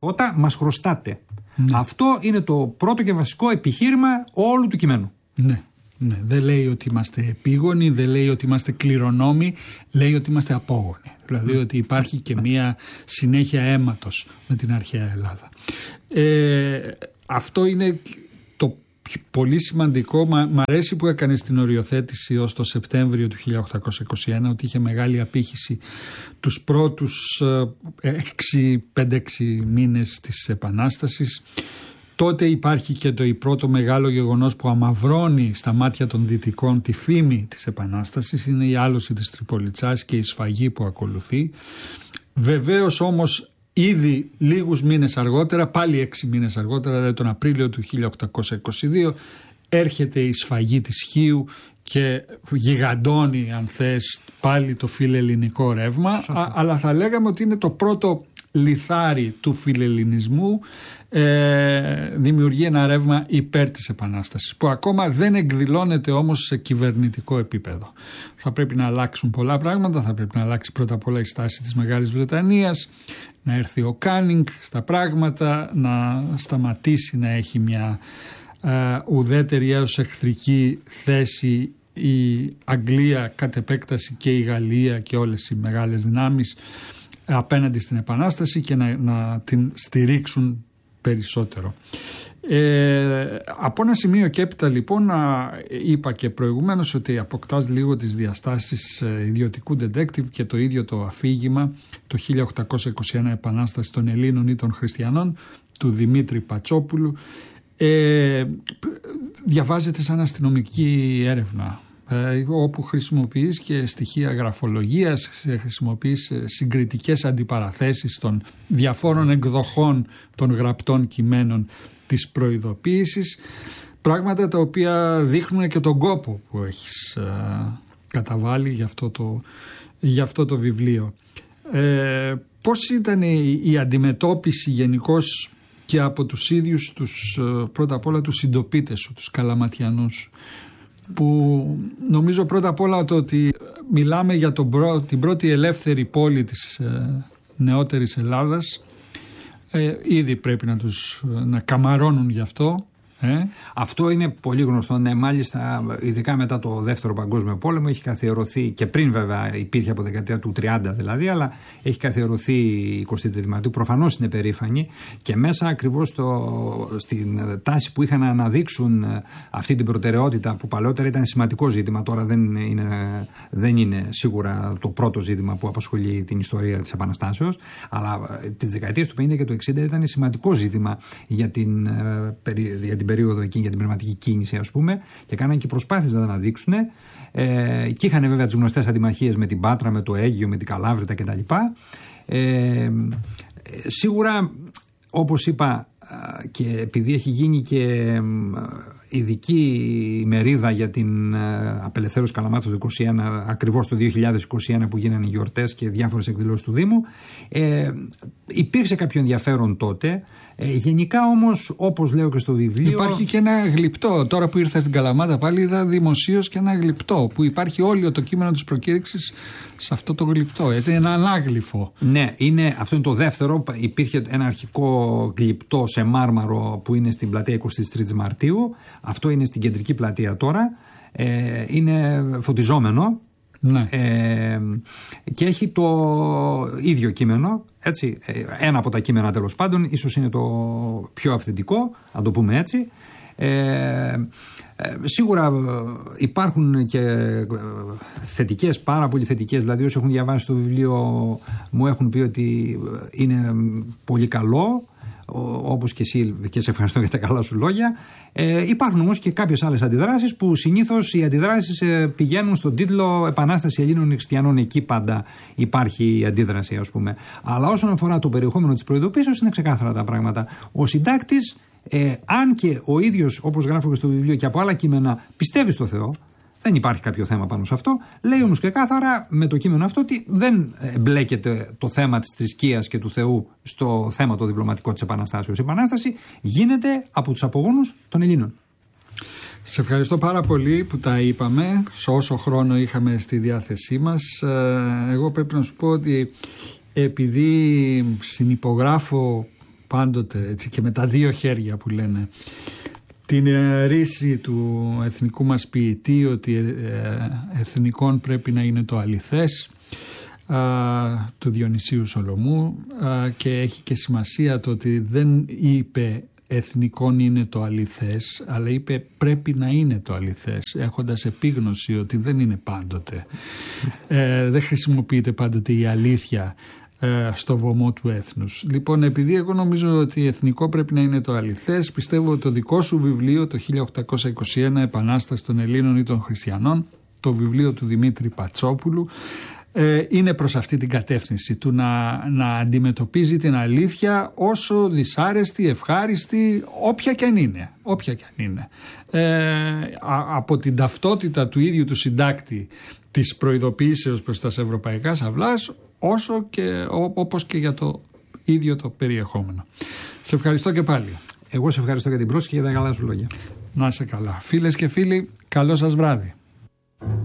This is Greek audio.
Όταν μας χρωστάτε. Αυτό είναι το πρώτο και βασικό επιχείρημα όλου του κειμένου. Ναι. Δεν λέει ότι είμαστε επίγονοι, δεν λέει ότι είμαστε κληρονόμοι, λέει ότι είμαστε απόγονοι. Δηλαδή ότι υπάρχει και μία συνέχεια αίματος με την αρχαία Ελλάδα. Αυτό είναι το πολύ σημαντικό. Μ' αρέσει που έκανε την οριοθέτηση ως το Σεπτέμβριο του 1821, ότι είχε μεγάλη απήχηση τους πρώτους 5-6 μήνες της Επανάστασης. Τότε υπάρχει και το πρώτο μεγάλο γεγονός που αμαυρώνει στα μάτια των Δυτικών τη φήμη της Επανάστασης, είναι η άλωση της Τριπολιτσάς και η σφαγή που ακολουθεί. Βεβαίως όμως ήδη λίγους μήνες αργότερα, πάλι 6 μήνες αργότερα, δηλαδή τον Απρίλιο του 1822, έρχεται η σφαγή της Χίου και γιγαντώνει, αν θες, πάλι το φιλελληνικό ρεύμα. Αλλά θα λέγαμε ότι είναι το πρώτο λιθάρι του φιλελληνισμού. Δημιουργεί ένα ρεύμα υπέρ της Επανάστασης, που ακόμα δεν εκδηλώνεται όμως σε κυβερνητικό επίπεδο. Θα πρέπει να αλλάξουν πολλά πράγματα. Θα πρέπει να αλλάξει πρώτα απ' όλα η στάση της Μεγάλης Βρετανίας, να έρθει ο Κάνινγκ στα πράγματα, να σταματήσει να έχει μια ουδέτερη έως εχθρική θέση η Αγγλία κατ' επέκταση και η Γαλλία και όλες οι μεγάλες δυνάμεις απέναντι στην Επανάσταση και να την στηρίξουν περισσότερο. Από ένα σημείο και έπειτα λοιπόν, είπα και προηγουμένως ότι αποκτάς λίγο τις διαστάσεις ιδιωτικού detective και το ίδιο το αφήγημα, το 1821 Επανάσταση των Ελλήνων ή των Χριστιανών του Δημήτρη Πατσόπουλου, διαβάζεται σαν αστυνομική έρευνα, όπου χρησιμοποιείς και στοιχεία γραφολογίας, χρησιμοποιείς συγκριτικές αντιπαραθέσεις των διαφόρων εκδοχών των γραπτών κειμένων της προειδοποίησης, πράγματα τα οποία δείχνουν και τον κόπο που έχεις καταβάλει για αυτό το βιβλίο. Πώς ήταν η αντιμετώπιση γενικώς και από τους ίδιους πρώτα απ' όλα τους συντοπίτες σου, τους Καλαματιανούς, που νομίζω πρώτα απ' όλα το ότι μιλάμε για την πρώτη ελεύθερη πόλη της νεότερης Ελλάδας, ήδη πρέπει να καμαρώνουν γι' αυτό. Αυτό είναι πολύ γνωστό. Ναι, μάλιστα, ειδικά μετά το Δεύτερο Παγκόσμιο Πόλεμο, έχει καθιερωθεί, και πριν βέβαια υπήρχε από δεκαετία του 30 δηλαδή, αλλά έχει καθιερωθεί η 23η Μαρτίου. Προφανώς είναι περήφανη, και μέσα ακριβώς στην τάση που είχαν να αναδείξουν αυτή την προτεραιότητα, που παλαιότερα ήταν σημαντικό ζήτημα, τώρα δεν είναι σίγουρα το πρώτο ζήτημα που απασχολεί την ιστορία της Επαναστάσεως, αλλά τις δεκαετίες του 50 και του 60 ήταν σημαντικό ζήτημα για την περίοδο εκείνη, για την πνευματική κίνηση, ας πούμε, και κάναν και προσπάθειες να τα αναδείξουν. Και είχαν βέβαια τις γνωστές αντιμαχίες με την Πάτρα, με το Αίγυο, με την Καλάβρητα κτλ. Σίγουρα, όπως είπα, και επειδή έχει γίνει και ειδική μερίδα για την απελευθέρωση Καλαμάτας το 2021, ακριβώς το 2021 που γίνανε οι γιορτές και διάφορες εκδηλώσεις του Δήμου, υπήρξε κάποιο ενδιαφέρον τότε. Γενικά όμως, όπως λέω και στο βιβλίο, υπάρχει και ένα γλυπτό. Τώρα που ήρθα στην Καλαμάτα πάλι είδα δημοσίως και ένα γλυπτό, που υπάρχει όλο το κείμενο της προκήρυξης σε αυτό το γλυπτό, έτσι, ένα ανάγλυφο. Ναι, αυτό είναι το δεύτερο. Υπήρχε ένα αρχικό γλυπτό σε μάρμαρο που είναι στην πλατεία 23 Μαρτίου. Αυτό είναι στην κεντρική πλατεία τώρα. Είναι φωτιζόμενο. Ναι. Και έχει το ίδιο κείμενο, έτσι, ένα από τα κείμενα τέλος πάντων, ίσως είναι το πιο αυθεντικό, να το πούμε έτσι. Σίγουρα υπάρχουν και θετικές, πάρα πολύ θετικές, δηλαδή όσοι έχουν διαβάσει το βιβλίο μου έχουν πει ότι είναι πολύ καλό, όπως και εσύ, και σε ευχαριστώ για τα καλά σου λόγια. Υπάρχουν όμως και κάποιες άλλες αντιδράσεις, που συνήθως οι αντιδράσεις πηγαίνουν στον τίτλο «Επανάσταση Ελλήνων και Χριστιανών». Εκεί πάντα υπάρχει η αντίδραση, ας πούμε. Αλλά όσον αφορά το περιεχόμενο της προειδοποίησης, είναι ξεκάθαρα τα πράγματα. Ο συντάκτης, αν και ο ίδιος, όπως γράφω και στο βιβλίο και από άλλα κείμενα, πιστεύει στο Θεό, δεν υπάρχει κάποιο θέμα πάνω σε αυτό. Λέει όμως ξεκάθαρα με το κείμενο αυτό ότι δεν εμπλέκεται το θέμα της θρησκείας και του Θεού στο θέμα το διπλωματικό της Επαναστάσεως. Η Επανάσταση γίνεται από τους απογόνους των Ελλήνων. Σε ευχαριστώ πάρα πολύ που τα είπαμε σε όσο χρόνο είχαμε στη διάθεσή μας. Εγώ πρέπει να σου πω ότι επειδή συνυπογράφω πάντοτε έτσι, και με τα δύο χέρια που λένε, την ρίση του εθνικού μας ποιητή ότι εθνικών πρέπει να είναι το αληθές, του Διονυσίου Σολομού, και έχει και σημασία το ότι δεν είπε εθνικών είναι το αληθές, αλλά είπε πρέπει να είναι το αληθές, έχοντας επίγνωση ότι δεν είναι πάντοτε. Δεν χρησιμοποιείται πάντοτε η αλήθεια στο βωμό του έθνους. Λοιπόν, επειδή εγώ νομίζω ότι εθνικό πρέπει να είναι το αληθές, πιστεύω ότι το δικό σου βιβλίο, το 1821 Επανάσταση των Ελλήνων ή των Χριστιανών, το βιβλίο του Δημήτρη Πατσόπουλου, είναι προς αυτή την κατεύθυνση του να αντιμετωπίζει την αλήθεια όσο δυσάρεστη, ευχάριστη, όποια και αν είναι. Από την ταυτότητα του ίδιου του συντάκτη της προειδοποίησεως προς τα ευρωπαϊκά αυλάς, όσο και όπως και για το ίδιο το περιεχόμενο. Σε ευχαριστώ και πάλι. Εγώ σε ευχαριστώ για την πρόσκληση και για τα καλά σου λόγια. Να είσαι καλά. Φίλες και φίλοι, καλό σας βράδυ.